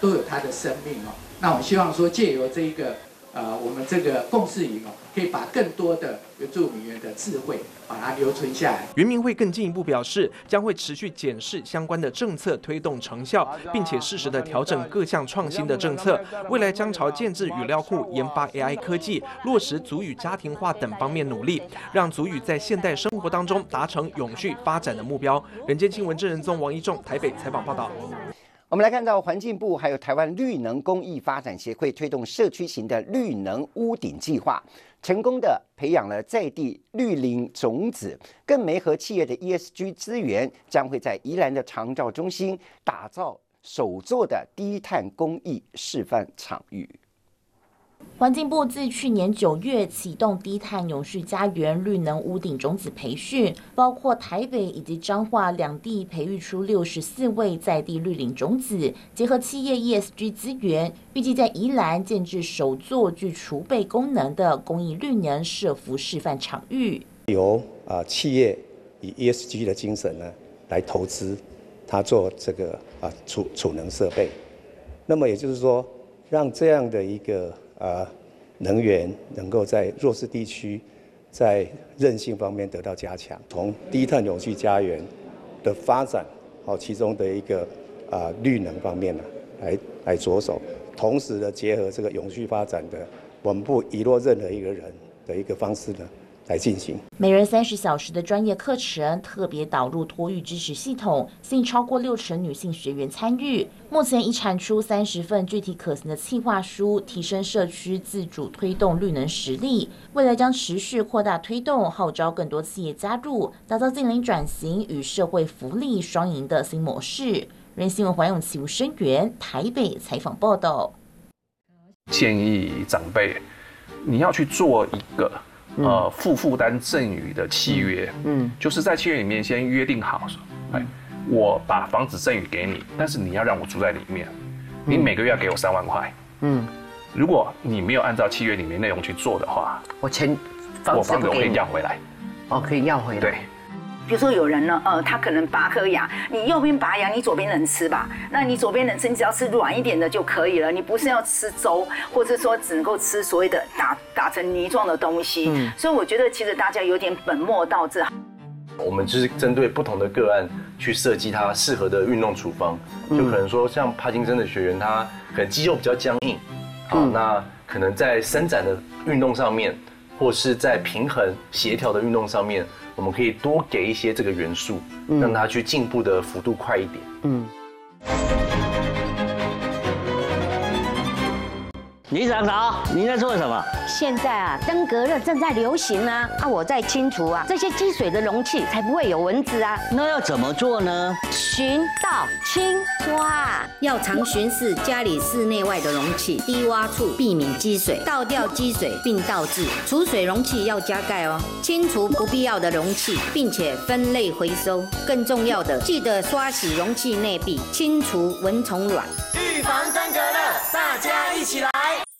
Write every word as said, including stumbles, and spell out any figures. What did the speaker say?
都有它的生命哦。那我们希望说借由这一个呃我们这个共识营哦，可以把更多的原住民员的智慧把它留存下来。 原民会更进一步表示，将会持续检视相关的政策推动成效，并且适时的调整各项创新的政策。未来将朝建制语料库、研发 A I 科技、落实族语家庭化等方面努力，让族语在现代生活当中达成永续发展的目标。人间新闻郑仁宗、王一仲台北采访报道。 我们来看到环境部还有台湾绿能公益发展协会推动社区型的绿能屋顶计划，成功的培养了在地绿林种子，更媒合企业的 E S G 资源，将会在宜兰的长照中心打造首座的低碳公益示范场域。 环境部自去年九月启动低碳永续家园绿能屋顶种子培训，包括台北以及彰化两地培育出六十四位在地绿林种子，结合企业 E S G 资源，预计在宜兰建置首座具储备功能的公益绿能设服示范场域。 由啊企业以 E S G 的精神呢来投资，它做这个啊储储能设备，那么也就是说，让这样的一个啊，能源能够在弱势地区，在韧性方面得到加强。从低碳永续家园的发展，好其中的一个啊绿能方面呢，来来着手，同时的结合这个永续发展的，我们不遗落任何一个人的一个方式呢。来进行每人三十小时的专业课程，特别导入托育支持系统，吸引超过六成女性学员参与。目前已产出三十份具体可行的企划书，提升社区自主推动绿能实力。未来将持续扩大推动，号召更多企业加入，打造近邻转型与社会福利双赢的新模式。人新闻黄永琪、吴声源台北采访报道。 建议长辈，你要去做一个。呃，负负担赠与的契约，嗯，就是在契约里面先约定好，哎，我把房子赠与给你，但是你要让我住在里面，你每个月要给我三万块，嗯，如果你没有按照契约里面内容去做的话， 我钱房子我房子我可以要回来， 哦，可以要回来， 对。 比如说有人呢，呃，他可能拔颗牙，你右边拔牙，你左边能吃吧？那你左边能吃，你只要吃软一点的就可以了。你不是要吃粥，或者说只能够吃所谓的打打成泥状的东西。嗯，所以我觉得其实大家有点本末倒置。 我们就是针对不同的个案去设计它适合的运动处方，就可能说像帕金森的学员，他可能肌肉比较僵硬，好，嗯、那可能在伸展的运动上面，或是在平衡协调的运动上面。我们可以多给一些这个元素，嗯、让它去进步的幅度快一点。嗯。 李长桃，你在做什么？ 现在啊，登革热正在流行啊，啊，我在清除啊这些积水的容器，才不会有蚊子啊。 那要怎么做呢？ 巡、倒、清、刷，要常巡视家里室内外的容器、低洼处，避免积水，倒掉积水并倒置。储水容器要加盖哦，清除不必要的容器，并且分类回收。更重要的，记得刷洗容器内壁，清除蚊虫卵。 预防登革热，大家一起来！